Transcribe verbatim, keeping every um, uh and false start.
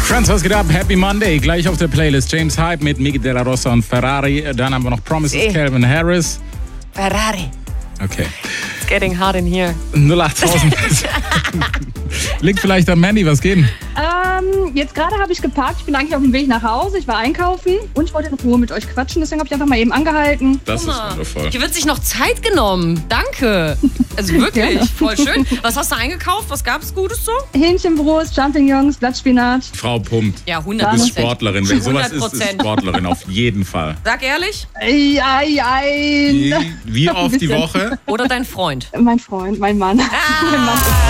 Friends, was geht ab? Happy Monday. Gleich auf der Playlist James Hype mit Miki Della Rosa und Ferrari. Dann haben wir noch Promises, See. Calvin Harris. Ferrari. Okay. It's getting hard in here. null acht tausend. Liegt vielleicht am Mandy, was geht denn? Ähm, jetzt gerade habe ich geparkt. Ich bin eigentlich auf dem Weg nach Hause. Ich war einkaufen und ich wollte in Ruhe mit euch quatschen. Deswegen habe ich einfach mal eben angehalten. Das ist Guck mal, wundervoll. hier wird sich noch Zeit genommen. Danke. Also wirklich, Gerne. voll schön. Was hast du eingekauft? Was gab's Gutes so? Hähnchenbrust, Champignons, Blattspinat. Frau pumpt. Ja, Du hundert bist Prozent. Sportlerin. Wenn sowas ist, ist hundert Prozent. Sportlerin. Auf jeden Fall. Sag ehrlich. Ei, ei, ei. Wie, wie oft die Woche? Oder dein Freund? Mein Freund, mein Mann. Ah. Mein Mann ist